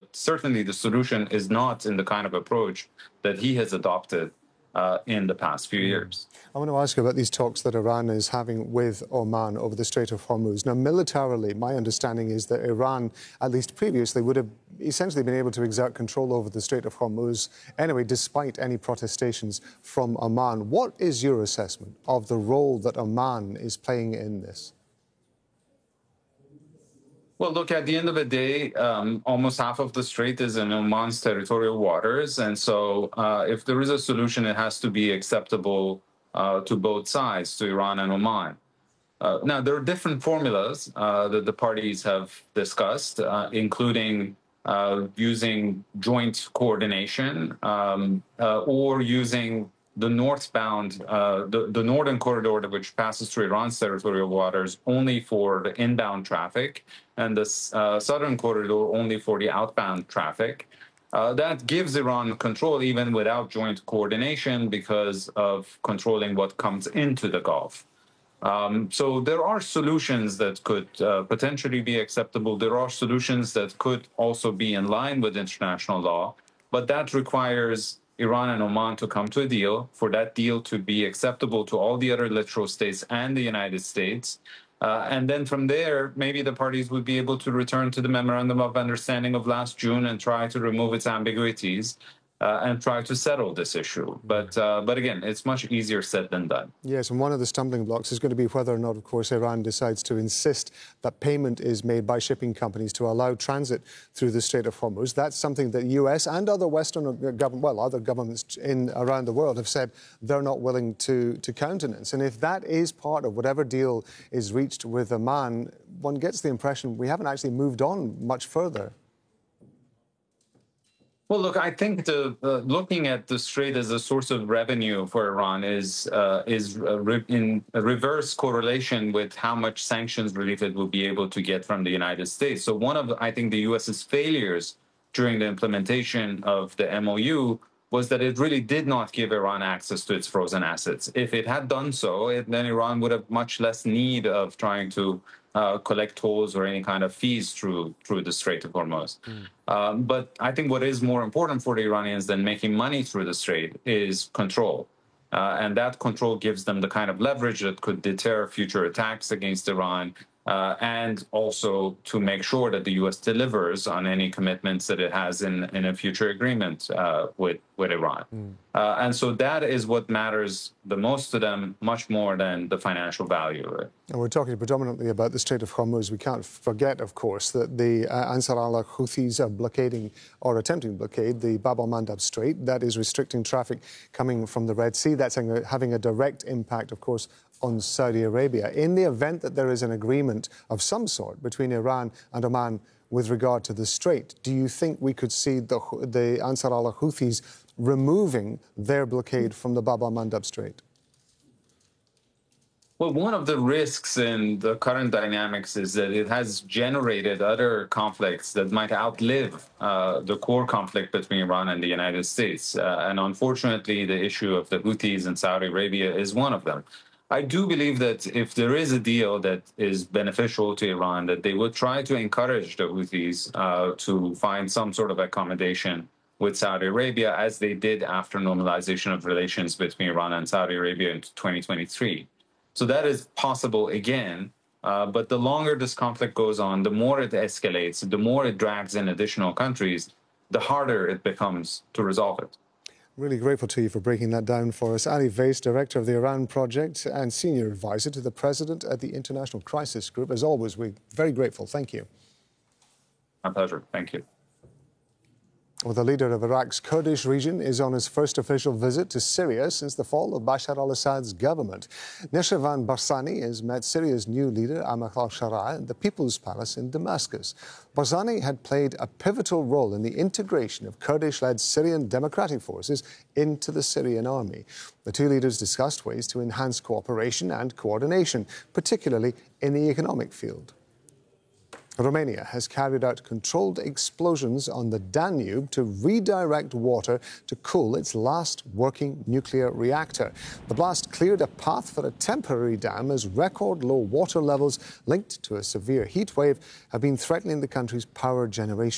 But certainly the solution is not in the kind of approach that he has adopted in the past few years. I want to ask you about these talks that Iran is having with Oman over the Strait of Hormuz. Now, militarily, my understanding is that Iran, at least previously, would have essentially been able to exert control over the Strait of Hormuz anyway, despite any protestations from Oman. What is your assessment of the role that Oman is playing in this? Well, look, at the end of the day, almost half of the strait is in Oman's territorial waters. And so if there is a solution, it has to be acceptable to both sides, to Iran and Oman. Now, there are different formulas that the parties have discussed, including using joint coordination or using the northbound, the northern corridor, which passes through Iran's territorial waters, only for the inbound traffic, and the southern corridor only for the outbound traffic. That gives Iran control even without joint coordination because of controlling what comes into the Gulf. So there are solutions that could potentially be acceptable. There are solutions that could also be in line with international law, but that requires Iran and Oman to come to a deal, for that deal to be acceptable to all the other littoral states and the United States. And then from there, maybe the parties would be able to return to the Memorandum of Understanding of last June and try to remove its ambiguities and try to settle this issue. But again, it's much easier said than done. Yes, and one of the stumbling blocks is going to be whether or not, of course, Iran decides to insist that payment is made by shipping companies to allow transit through the Strait of Hormuz. That's something that US and other Western other governments around the world have said they're not willing to countenance. And if that is part of whatever deal is reached with Oman, one gets the impression we haven't actually moved on much further. Well, look, I think looking at the strait as a source of revenue for Iran is in a reverse correlation with how much sanctions relief it will be able to get from the United States. So one of, I think, the U.S.'s failures during the implementation of the MOU was that it really did not give Iran access to its frozen assets. If it had done so, then Iran would have much less need of trying to collect tolls or any kind of fees through the Strait of Hormuz. But I think what is more important for the Iranians than making money through the strait is control. And that control gives them the kind of leverage that could deter future attacks against Iran, and also to make sure that the U.S. delivers on any commitments that it has in a future agreement with Iran. And so that is what matters the most to them, much more than the financial value of it. And we're talking predominantly about the Strait of Hormuz. We can't forget, of course, that the Ansar Allah Houthis are blockading or attempting to blockade the Bab el-Mandab Strait. That is restricting traffic coming from the Red Sea. That's having a direct impact, of course, on Saudi Arabia. In the event that there is an agreement of some sort between Iran and Oman with regard to the strait, do you think we could see the Ansar Allah Houthis removing their blockade from the Bab el-Mandab Strait? Well, one of the risks in the current dynamics is that it has generated other conflicts that might outlive the core conflict between Iran and the United States. And unfortunately, the issue of the Houthis in Saudi Arabia is one of them. I do believe that if there is a deal that is beneficial to Iran, that they would try to encourage the Houthis to find some sort of accommodation with Saudi Arabia, as they did after normalization of relations between Iran and Saudi Arabia in 2023. So that is possible again, but the longer this conflict goes on, the more it escalates, the more it drags in additional countries, the harder it becomes to resolve it. Really grateful to you for breaking that down for us. Ali Vaez, Director of the Iran Project and Senior Advisor to the President at the International Crisis Group. As always, we're very grateful. Thank you. My pleasure. Thank you. Well, the leader of Iraq's Kurdish region is on his first official visit to Syria since the fall of Bashar al-Assad's government. Neshirvan Barzani has met Syria's new leader, Ahmed al-Sharaa, at the People's Palace in Damascus. Barzani had played a pivotal role in the integration of Kurdish-led Syrian democratic forces into the Syrian army. The two leaders discussed ways to enhance cooperation and coordination, particularly in the economic field. Romania has carried out controlled explosions on the Danube to redirect water to cool its last working nuclear reactor. The blast cleared a path for a temporary dam as record low water levels linked to a severe heat wave have been threatening the country's power generation.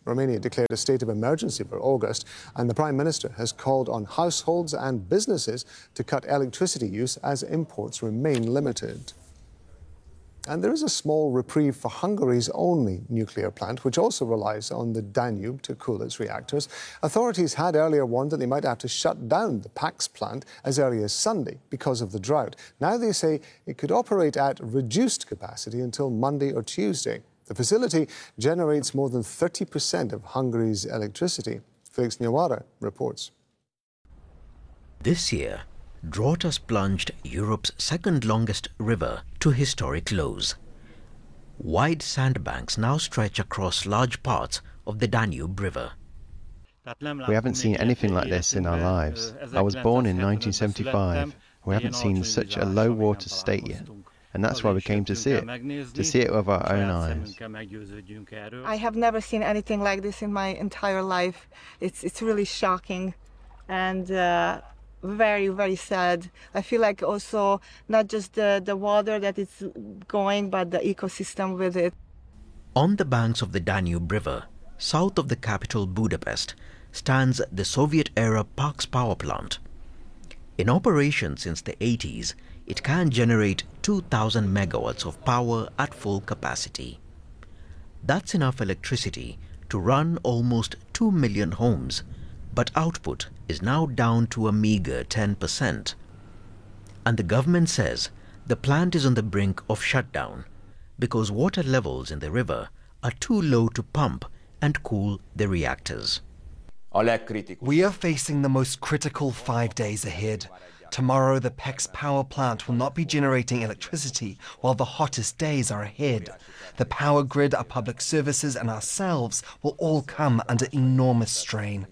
Romania declared a state of emergency for August, and the Prime Minister has called on households and businesses to cut electricity use as imports remain limited. And there is a small reprieve for Hungary's only nuclear plant, which also relies on the Danube to cool its reactors. Authorities had earlier warned that they might have to shut down the Paks plant as early as Sunday because of the drought. Now they say it could operate at reduced capacity until Monday or Tuesday. The facility generates more than 30% of Hungary's electricity. Felix Nyawara reports. This year, drought has plunged Europe's second longest river to historic lows. Wide sandbanks now stretch across large parts of the Danube River. We haven't seen anything like this in our lives. I was born in 1975. We haven't seen such a low water state yet. And that's why we came to see it with our own eyes. I have never seen anything like this in my entire life. It's really shocking and very, very sad. I feel like also not just the water that is going, but the ecosystem with it. On the banks of the Danube River, south of the capital Budapest, stands the Soviet-era Paks power plant. In operation since the 80s, it can generate 2,000 megawatts of power at full capacity. That's enough electricity to run almost 2 million homes, but output is now down to a meager 10%. And the government says the plant is on the brink of shutdown because water levels in the river are too low to pump and cool the reactors. We are facing the most critical 5 days ahead. Tomorrow, the Paks power plant will not be generating electricity while the hottest days are ahead. The power grid, our public services and ourselves will all come under enormous strain.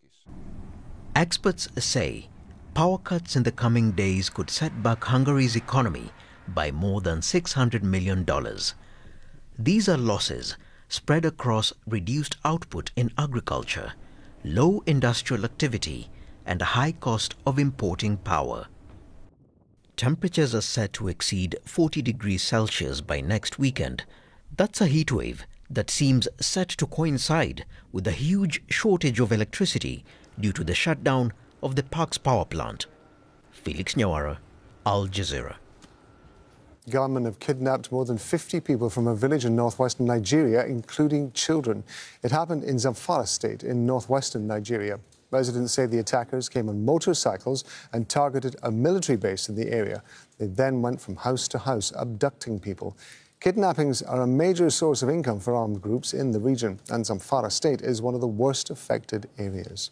Experts say power cuts in the coming days could set back Hungary's economy by more than $600 million. These are losses spread across reduced output in agriculture, low industrial activity, and a high cost of importing power. Temperatures are set to exceed 40 degrees Celsius by next weekend. That's a heat wave that seems set to coincide with a huge shortage of electricity due to the shutdown of the Paks power plant. Felix Nyawara, Al Jazeera. Gunmen have kidnapped more than 50 people from a village in northwestern Nigeria, including children. It happened in Zamfara state in northwestern Nigeria. Residents say the attackers came on motorcycles and targeted a military base in the area. They then went from house to house, abducting people. Kidnappings are a major source of income for armed groups in the region, and Zamfara state is one of the worst affected areas.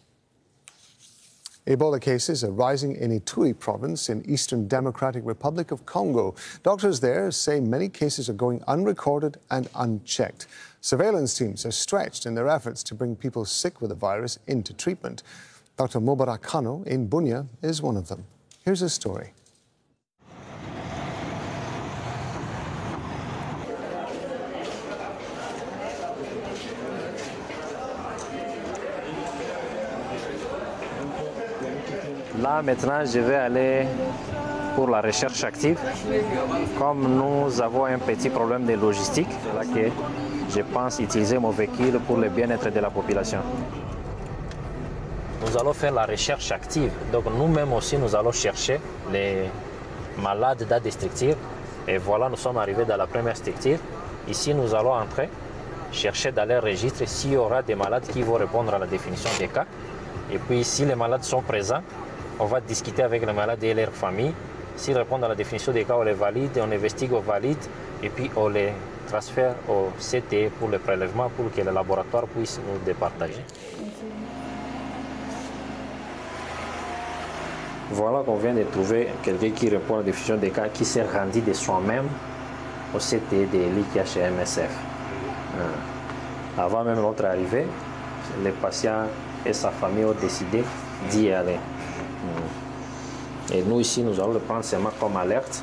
Ebola cases are rising in Ituri province in Eastern Democratic Republic of Congo. Doctors there say many cases are going unrecorded and unchecked. Surveillance teams are stretched in their efforts to bring people sick with the virus into treatment. Dr. Mubarak Kano in Bunia is one of them. Here's his story. Là, maintenant, je vais aller pour la recherche active. Comme nous avons un petit problème de logistique, c'est là que je pense utiliser mon véhicule pour le bien-être de la population. Nous allons faire la recherche active. Donc, nous-mêmes aussi, nous allons chercher les malades dans des structures. Et voilà, nous sommes arrivés dans la première structure. Ici, nous allons entrer, chercher dans leur registre s'il y aura des malades qui vont répondre à la définition des cas. Et puis, si les malades sont présents, on va discuter avec les malades et leurs familles. S'ils répondent à la définition des cas, on les valide, on investigue, on valide, et puis on les transfère au CT pour le prélèvement, pour que le laboratoire puisse nous départager. Voilà qu'on vient de trouver quelqu'un qui répond à la définition des cas, qui s'est rendu de soi-même au CT de l'IKHMSF. Avant même notre arrivée, les patients et sa famille ont décidé d'y aller. Et nous ici, nous allons le prendre seulement comme alerte.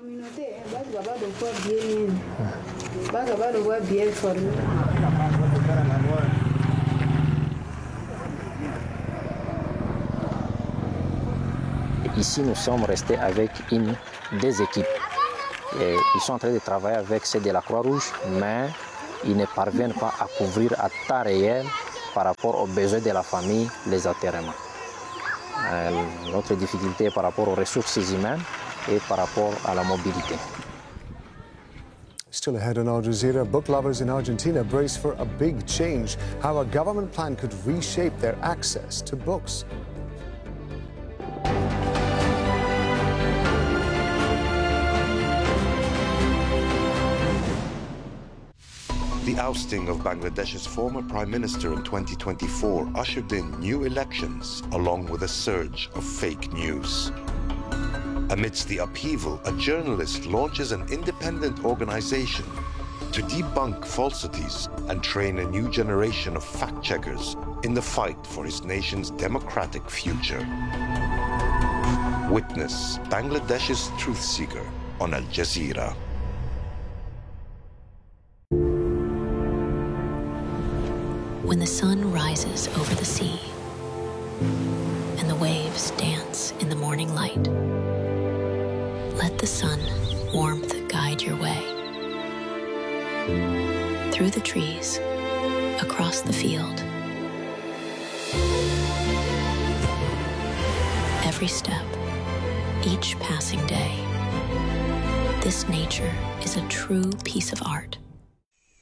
Ici, nous sommes restés avec des équipes. Et ils sont en train de travailler avec ceux de la Croix-Rouge, mais ils ne parviennent pas à couvrir à temps réel par rapport aux besoins de la famille les enterrements. Notre difficulté par rapport aux ressources humaines et par rapport à la mobilité. Still ahead on Al Jazeera, book lovers in Argentina brace for a big change, how a government plan could reshape their access to books. The ousting of Bangladesh's former prime minister in 2024 ushered in new elections along with a surge of fake news. Amidst the upheaval, a journalist launches an independent organization to debunk falsities and train a new generation of fact-checkers in the fight for his nation's democratic future. Witness Bangladesh's truth seeker on Al Jazeera. When the sun rises over the sea and the waves dance in the morning light, let the sun warmth guide your way. Through the trees, across the field. Every step, each passing day. This nature is a true piece of art.